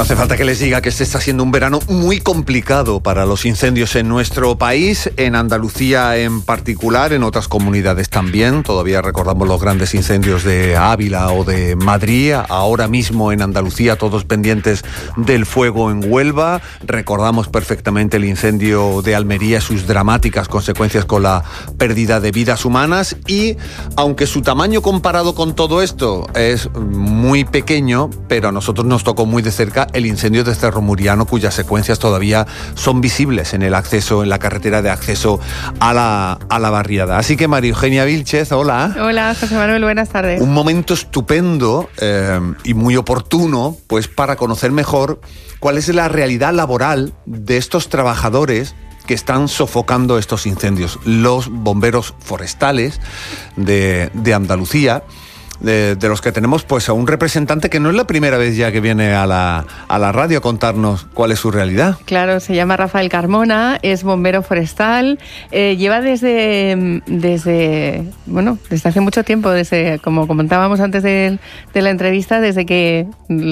No hace falta que les diga que este está siendo un verano muy complicado para los incendios en nuestro país, en Andalucía en particular, en otras comunidades también. Todavía recordamos los grandes incendios de Ávila o de Madrid. Ahora mismo en Andalucía todos pendientes del fuego en Huelva. Recordamos perfectamente el incendio de Almería y sus dramáticas consecuencias con la pérdida de vidas humanas. Y aunque su tamaño comparado con todo esto es muy pequeño, pero a nosotros nos tocó muy de cerca el incendio de Cerro Muriano, cuyas secuencias todavía son visibles en el acceso, en la carretera de acceso a la barriada. Así que María Eugenia Vilchez, hola. Hola, José Manuel, buenas tardes. Un momento estupendo y muy oportuno, pues para conocer mejor cuál es la realidad laboral de estos trabajadores que están sofocando estos incendios. Los bomberos forestales de Andalucía, de los que tenemos pues a un representante que no es la primera vez ya que viene a la radio a contarnos cuál es su realidad. Claro, se llama Rafael Carmona, es bombero forestal, lleva desde hace mucho tiempo, desde, como comentábamos antes de la entrevista, desde que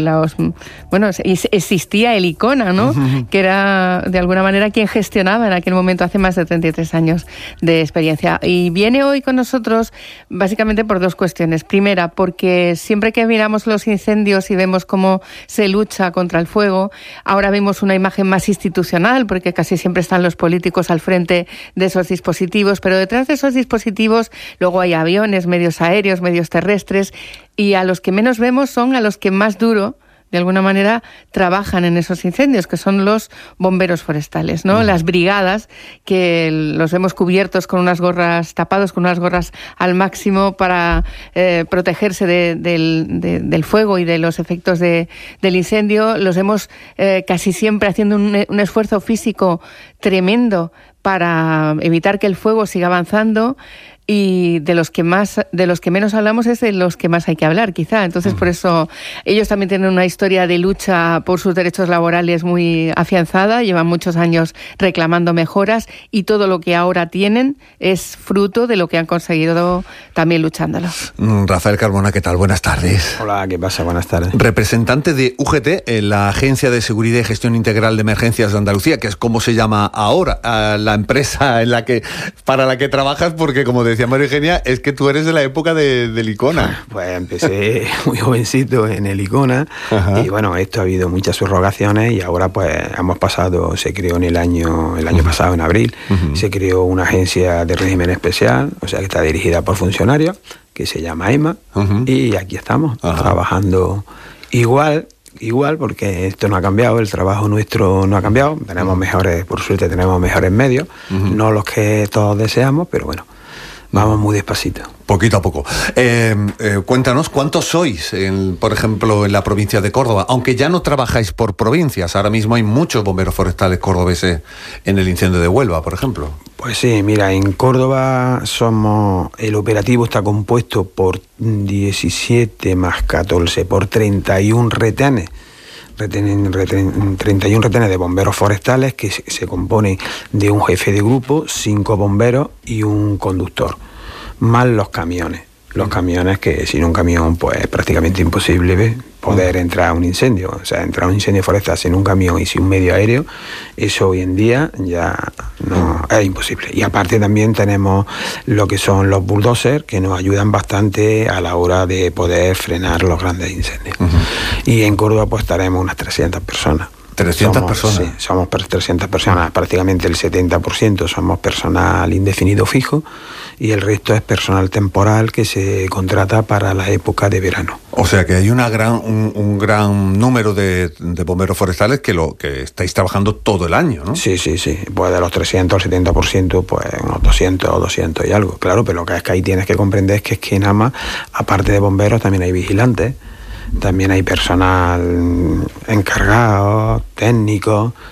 existía el ICONA, ¿no? Uh-huh. Que era de alguna manera quien gestionaba en aquel momento, hace más de 33 años de experiencia. Y viene hoy con nosotros básicamente por dos cuestiones. Primera, porque siempre que miramos los incendios y vemos cómo se lucha contra el fuego, ahora vemos una imagen más institucional, porque casi siempre están los políticos al frente de esos dispositivos, pero detrás de esos dispositivos luego hay aviones, medios aéreos, medios terrestres, y a los que menos vemos son a los que más duro, de alguna manera, trabajan en esos incendios, que son los bomberos forestales, ¿no? Las brigadas, que los vemos cubiertos con unas gorras, tapados con unas gorras al máximo para protegerse del fuego y de los efectos del incendio. Los vemos casi siempre haciendo un esfuerzo físico tremendo para evitar que el fuego siga avanzando. Y de los que menos hablamos es de los que más hay que hablar, quizá. Entonces, por eso ellos también tienen una historia de lucha por sus derechos laborales muy afianzada, llevan muchos años reclamando mejoras y todo lo que ahora tienen es fruto de lo que han conseguido también luchándolo. Rafael Carmona, ¿qué tal? Buenas tardes. Hola, ¿qué pasa? Buenas tardes. Representante de UGT, la Agencia de Seguridad y Gestión Integral de Emergencias de Andalucía, que es como se llama ahora, la empresa para la que trabajas, porque como decía María Eugenia, es que tú eres de la época del ICONA. Pues empecé muy jovencito en el ICONA. Ajá. Y bueno, esto ha habido muchas subrogaciones y ahora pues se creó en el año pasado, en abril, se creó una agencia de régimen especial, o sea que está dirigida por funcionarios, que se llama EMA, y aquí estamos, trabajando igual, porque esto no ha cambiado, el trabajo nuestro no ha cambiado, por suerte tenemos mejores medios, no los que todos deseamos, pero bueno, vamos muy despacito. Poquito a poco. Cuéntanos, ¿cuántos sois, por ejemplo, en la provincia de Córdoba? Aunque ya no trabajáis por provincias, ahora mismo hay muchos bomberos forestales cordobeses en el incendio de Huelva, por ejemplo. Pues sí, mira, en Córdoba el operativo está compuesto por 17 más 14, por 31 retenes. 31 retenes de bomberos forestales que se componen de un jefe de grupo, 5 bomberos y un conductor, más los camiones. Los camiones, que sin un camión pues es prácticamente imposible poder entrar a un incendio. O sea, entrar a un incendio forestal sin un camión y sin un medio aéreo, eso hoy en día ya no es imposible. Y aparte también tenemos lo que son los bulldozers, que nos ayudan bastante a la hora de poder frenar los grandes incendios. Y en Córdoba pues estaremos unas 300 personas. 300 personas. Sí, somos 300 personas, prácticamente el 70% somos personal indefinido fijo y el resto es personal temporal que se contrata para la época de verano. O sea que hay un gran número de bomberos forestales que estáis trabajando todo el año, ¿no? Sí. Pues de los 300 al 70%, pues unos 200 y algo. Claro, pero lo que es que ahí tienes que comprender es que nada más, aparte de bomberos, también hay vigilantes. También hay personal encargado, técnico,